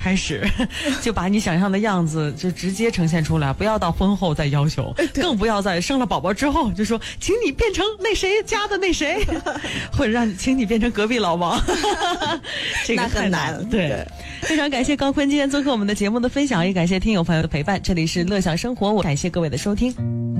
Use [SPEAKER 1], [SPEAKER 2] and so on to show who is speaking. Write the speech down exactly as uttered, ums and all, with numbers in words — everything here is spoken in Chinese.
[SPEAKER 1] 开始就把你想象的样子就直接呈现出来，不要到婚后再要求，更不要在生了宝宝之后就说请你变成那谁家的那谁，或者让请你变成隔壁老王这个很难了。对，对，非常感谢高坤今天做客我们的节目的分享，也感谢听友朋友的陪伴。这里是乐享生活，我感谢各位的收听。